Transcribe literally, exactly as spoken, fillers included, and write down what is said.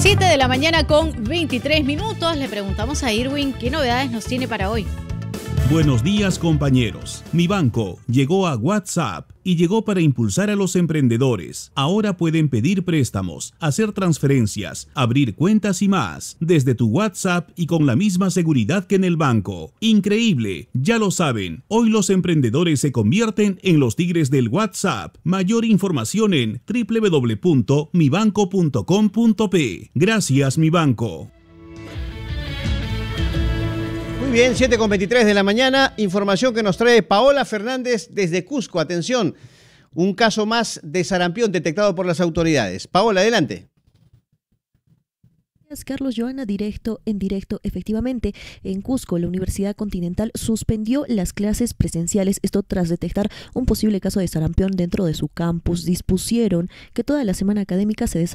siete de la mañana con veintitrés minutos. Le preguntamos a Irwin qué novedades nos tiene para hoy. Buenos días, compañeros. Mi banco llegó a WhatsApp y llegó para impulsar a los emprendedores. Ahora pueden pedir préstamos, hacer transferencias, abrir cuentas y más desde tu WhatsApp y con la misma seguridad que en el banco. Increíble, ya lo saben. Hoy los emprendedores se convierten en los tigres del WhatsApp. Mayor información en doble u doble u doble u punto mi banco punto com punto pe. Gracias, mi banco. Muy bien, siete con veintitrés de la mañana, información que nos trae Paola Fernández desde Cusco. Atención, un caso más de sarampión detectado por las autoridades. Paola, adelante. Carlos Joana, directo en directo. Efectivamente, en Cusco, la Universidad Continental suspendió las clases presenciales, esto tras detectar un posible caso de sarampión dentro de su campus. Dispusieron que toda la semana académica se desarrolle